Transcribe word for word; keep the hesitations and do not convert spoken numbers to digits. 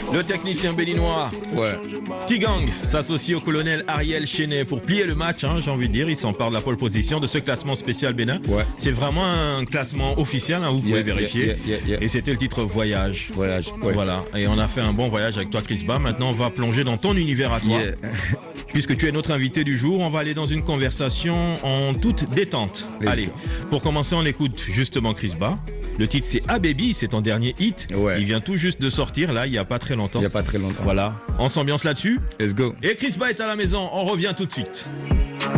Le technicien béninois, Ouais. Tigang, s'associe au colonel Ariel Chenet pour plier le match, hein, j'ai envie de dire. Il s'empare de la pole position de ce classement spécial Bénin. Ouais. C'est vraiment un classement officiel, hein, vous pouvez Yeah, vérifier. yeah, yeah, yeah, yeah. Et c'était le titre Voyage. Voyage. Ouais. Voilà. Et on a fait un bon voyage avec toi, Chris Ba. Maintenant, on va plonger dans ton univers à toi. Yeah. Puisque tu es notre invité du jour, on va aller dans une conversation en toute détente. Let's Allez, go. pour commencer, on écoute justement Chris Ba. Le titre, c'est Ah Baby, c'est ton dernier hit. Ouais. Il vient tout juste de sortir, là, il y a pas très longtemps. Il y a pas très longtemps. Voilà, on s'ambiance là-dessus. Let's go. Et Chris Ba est à la maison, on revient tout de suite.